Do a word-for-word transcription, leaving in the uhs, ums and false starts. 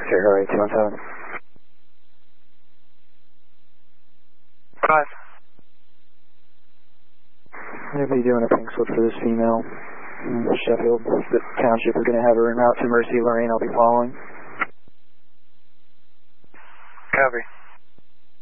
X-ray, all right, two one seven. Five. I'm going to be doing a pink slip for this female in Sheffield. The township is going to have her en route to Mercy, Lorraine. I'll be following. Copy.